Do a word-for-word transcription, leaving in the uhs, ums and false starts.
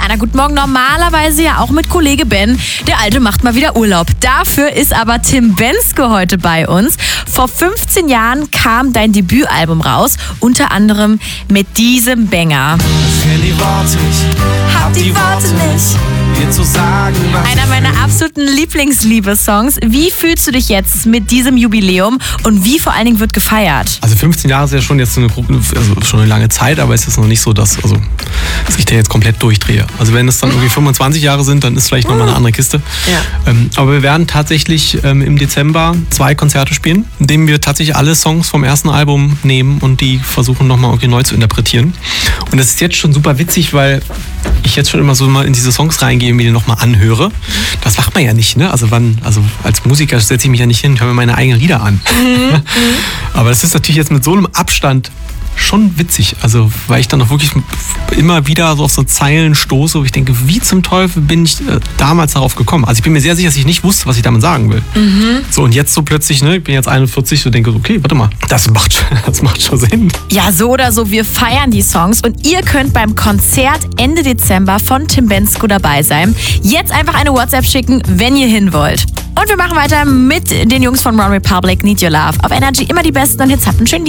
na guten Morgen. Normalerweise ja auch mit Kollege Ben. Der Alte macht mal wieder Urlaub. Dafür ist aber Tim Bendzke heute bei uns. Vor fünfzehn Jahren kam dein Debütalbum raus. Unter anderem mit diesem Banger. Ich kenn die Worte nicht, hab die Worte nicht, dir zu sagen, was Einer meiner absoluten Lieblingsliebessongs. Wie fühlst du dich jetzt mit diesem Jubiläum und wie vor allen Dingen wird gefeiert? Also fünfzehn Jahre ist ja schon jetzt eine, also schon eine lange Zeit, aber es ist noch nicht so, dass, also, dass ich da jetzt komplett durchdrehe. Also wenn es dann irgendwie fünfundzwanzig Jahre sind, dann ist vielleicht nochmal eine andere Kiste. Ja. Ähm, aber wir werden tatsächlich ähm, im Dezember zwei Konzerte spielen, in denen wir tatsächlich alle Songs vom ersten Album nehmen und die versuchen nochmal irgendwie neu zu interpretieren. Und das ist jetzt schon super witzig, weil ich jetzt schon immer so mal in diese Songs reingehe und mir die nochmal anhöre. Das macht man ja nicht, ne? Also wann, also als Musiker setze ich mich ja nicht hin und höre mir meine eigenen Lieder an. Mhm. Aber das ist natürlich jetzt mit so einem Abstand schon witzig, also weil ich dann auch wirklich immer wieder so auf so Zeilen stoße, wo ich denke, wie zum Teufel bin ich äh, damals darauf gekommen? Also ich bin mir sehr sicher, dass ich nicht wusste, was ich damit sagen will. Mhm. So, und jetzt so plötzlich, ne, ich bin jetzt einundvierzig, so denke, okay, warte mal, das macht, das macht schon Sinn. Ja, so oder so, wir feiern die Songs und ihr könnt beim Konzert Ende Dezember von Tim Bendzke dabei sein. Jetzt einfach eine WhatsApp schicken, wenn ihr hin wollt. Und wir machen weiter mit den Jungs von One Republic, Need Your Love. Auf Energy immer die besten und Hits. Habt einen schönen